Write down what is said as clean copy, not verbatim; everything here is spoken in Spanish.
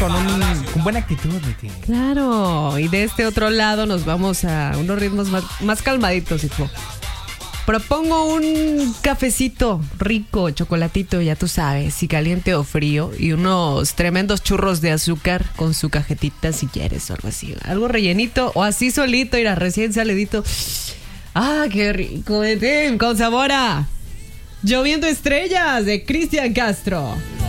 con buena actitud, Miti. Claro, y de este otro lado nos vamos a unos ritmos más calmaditos, hijo. Propongo un cafecito rico, chocolatito, ya tú sabes, si caliente o frío, y unos tremendos churros de azúcar con su cajetita si quieres o algo así. Algo rellenito o así solito, irá recién salidito. ¡Ah, qué rico! Con sabor a Lloviendo Estrellas de Cristian Castro.